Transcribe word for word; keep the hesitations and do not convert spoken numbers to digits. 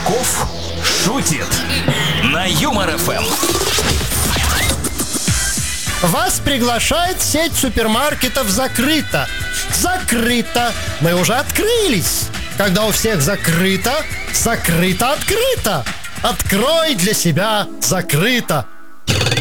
Кошельков шутит на Юмор эф эм. Вас приглашает сеть супермаркетов «Закрыто». Закрыто. Мы уже открылись. Когда у всех закрыто, закрыто-открыто. Открой для себя «Закрыто».